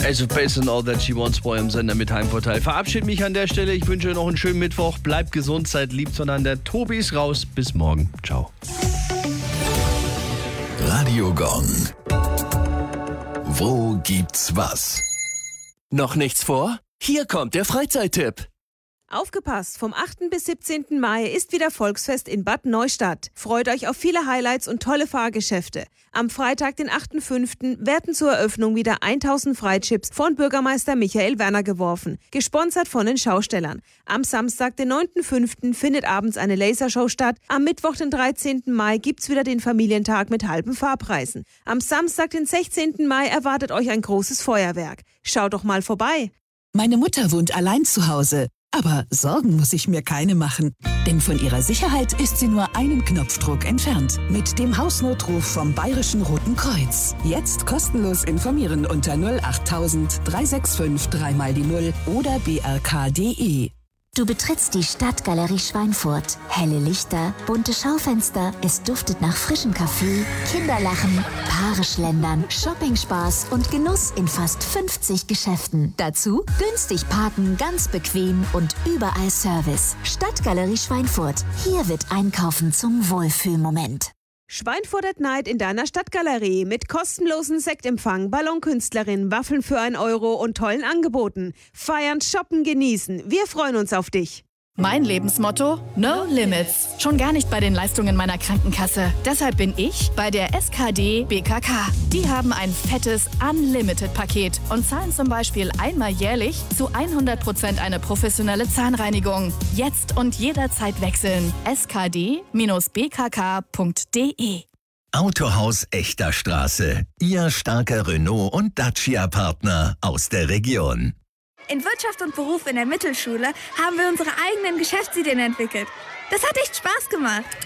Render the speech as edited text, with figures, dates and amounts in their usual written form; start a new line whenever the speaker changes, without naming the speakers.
Also Based on All That She Wants bei eurem Sender mit Heimvorteil. Verabschiede mich an der Stelle. Ich wünsche euch noch einen schönen Mittwoch. Bleibt gesund, seid lieb zueinander. Tobi ist raus. Bis morgen. Ciao.
Radio Gong. Wo gibt's was?
Noch nichts vor? Hier kommt der Freizeittipp.
Aufgepasst, vom 8. bis 17. Mai ist wieder Volksfest in Bad Neustadt. Freut euch auf viele Highlights und tolle Fahrgeschäfte. Am Freitag, den 8.5., werden zur Eröffnung wieder 1000 Freichips von Bürgermeister Michael Werner geworfen, gesponsert von den Schaustellern. Am Samstag, den 9.5., findet abends eine Lasershow statt. Am Mittwoch, den 13. Mai, gibt's wieder den Familientag mit halben Fahrpreisen. Am Samstag, den 16. Mai, erwartet euch ein großes Feuerwerk. Schaut doch mal vorbei.
Meine Mutter wohnt allein zu Hause. Aber Sorgen muss ich mir keine machen. Denn von ihrer Sicherheit ist sie nur einen Knopfdruck entfernt. Mit dem Hausnotruf vom Bayerischen Roten Kreuz. Jetzt kostenlos informieren unter 08000 365 3 mal die 0 oder brk.de.
Du betrittst die Stadtgalerie Schweinfurt. Helle Lichter, bunte Schaufenster, es duftet nach frischem Kaffee, Kinderlachen, Paare schlendern, Shoppingspaß und Genuss in fast 50 Geschäften. Dazu günstig parken, ganz bequem und überall Service. Stadtgalerie Schweinfurt. Hier wird Einkaufen zum Wohlfühlmoment.
Schweinfurt at Night in deiner Stadtgalerie mit kostenlosen Sektempfang, Ballonkünstlerin, Waffeln für 1 Euro und tollen Angeboten. Feiern, shoppen, genießen. Wir freuen uns auf dich.
Mein Lebensmotto? No Limits. Schon gar nicht bei den Leistungen meiner Krankenkasse. Deshalb bin ich bei der SKD BKK. Die haben ein fettes Unlimited-Paket und zahlen zum Beispiel einmal jährlich zu 100% eine professionelle Zahnreinigung. Jetzt und jederzeit wechseln. skd-bkk.de.
Autohaus Echter Straße. Ihr starker Renault- und Dacia-Partner aus der Region.
In Wirtschaft und Beruf in der Mittelschule haben wir unsere eigenen Geschäftsideen entwickelt. Das hat echt Spaß gemacht.